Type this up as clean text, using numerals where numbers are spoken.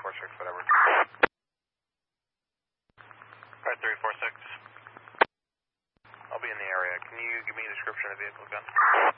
346, whatever. 346. I'll be in the area. Can you give me a description of the vehicle again?